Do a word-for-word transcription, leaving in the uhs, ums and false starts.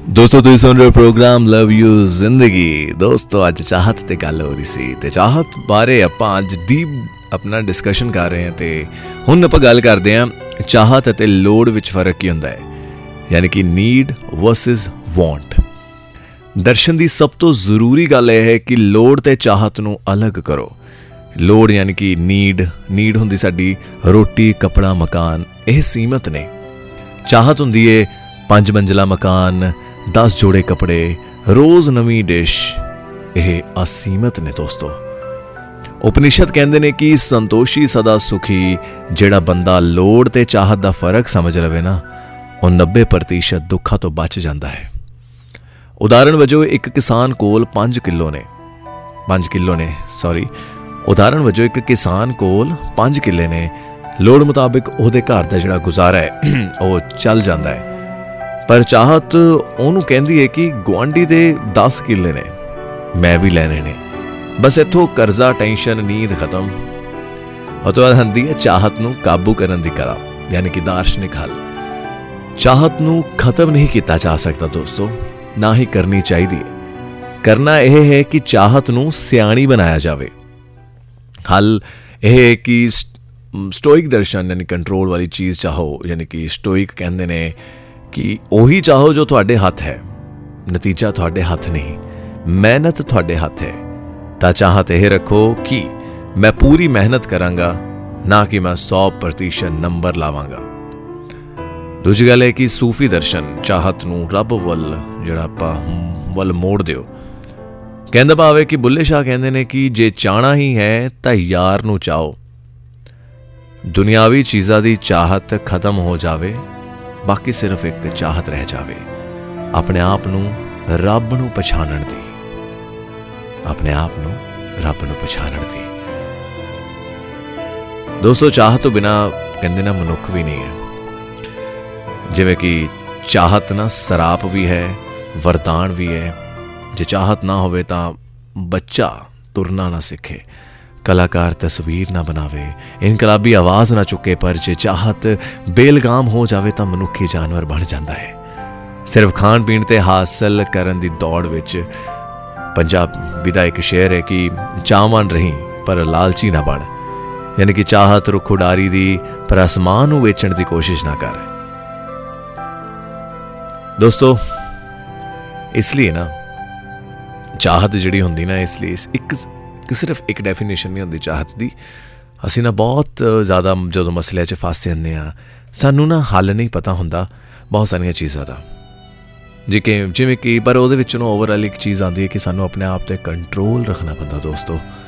दोस्तों तुसीं सुन रहे हो प्रोग्राम लव यू जिंदगी। दोस्तों अज चाहत ते गल हो रही सी ते चाहत बारे आपां अज डीप अपना डिस्कशन कर रहे हैं ते हुण आपां गल करदे हां चाहत अते लोड़ विच फर्क की हुंदा है, यानी कि नीड वर्सिस वांट। दर्शन दी सब तो जरूरी गल यह है कि लोड़ ते चाहत नूं अलग करो। लोड़ यानी कि नीड नीड हुंदी साडी रोटी कपड़ा मकान, यह सीमित ने। चाहत हुंदी है पंज मंजिला मकान, दस जोड़े कपड़े, रोज़ नवी डिश, यह असीमित ने। दोस्तों उपनिषद कहते हैं कि संतोषी सदा सुखी जेड़ा बंदा लोड़ ते चाहत दा फर्क समझ लवे ना, वह नब्बे प्रतिशत दुखा तो बच जाता है। उदाहरण वजों एक किसान कोल पांच किलो ने पांच किलो ने सॉरी उदाहरण वजों एक किसान कोल पांच किले ने, लोड़ मुताबिक उहदे घर दा जिहड़ा गुजारा है वह चल जाता है। पर चाहत उन्होंने कहती है कि गुआढ़ी दे दस किले ने, मैं भी लैने ने। बस इत्थों कर्जा टेंशन नींद खत्म। और तो आंदी है चाहत नूं काबू करन दी कला, यानी कि दार्शनिक हल। चाहत नूं खत्म नहीं किया जा सकता दोस्तों, ना ही करनी चाहिए। करना यह है कि चाहत नूं सियाणी बनाया जाए। हल यह है कि स्टोइक दर्शन यानी कंट्रोल वाली चीज़ चाहो, यानी कि स्टोइक कहते ने कि ਉਹੀ चाहो जो ਤੁਹਾਡੇ हथ है, नतीजा ਤੁਹਾਡੇ हथ नहीं, मेहनत ਤੁਹਾਡੇ हथ है। ਤਾਂ चाहत यह रखो कि मैं पूरी मेहनत करांगा, ना कि मैं सौ प्रतिशत नंबर लावांगा। दूजी गल है कि सूफी दर्शन चाहत नूं रब वल जिहड़ा आपां वल मोड़ दिओ। कहंदा भाव है कि बुल्ले शाह कहंदे ने कि जे चाहना ही है तां यार नूं चाहो। दुनियावी चीज़ां दी चाहत खत्म हो जावे, बाकी सिर्फ एक चाहत रह जावे अपने आप नूं रब नूं पछाणन दी, अपने आप नूं रब नूं पछाणन दी। दोस्तों चाहत तो बिना कहंदे ना मनुख भी नहीं है। जिवें कि चाहत ना सराप भी है, वरदान भी है। जे चाहत ना होवे तां बच्चा तुरना ना सीखे, कलाकार तस्वीर ना बनावे, इनकलाबी आवाज़ ना चुके। पर जे चाहत बेलगाम हो जावे तो मनुखी जानवर बन जाता है। सिर्फ खान पीन ते हासिल करन दी दौड़ विच पंजाबी दा एक शेर है कि चाहवान रही पर लालची ना बन, यानी कि चाहत रुख उडारी दी पर आसमान नूं वेचण दी कोशिश ना कर। दोस्तों इसलिए ना चाहत जिहड़ी हुंदी ना, इसलिए एक कि सिर्फ एक डेफिनेशन नहीं होंदी चाहत दी। असी ना बहुत ज़्यादा जो मसले च फस जाते हैं, सानू ना हल नहीं पता होंदा बहुत सारिया चीज़ों का जी कि जिमें कि पर वो ओवरऑल एक चीज़ आती है कि सानू अपने आप पे कंट्रोल रखना पैंदा। दोस्तों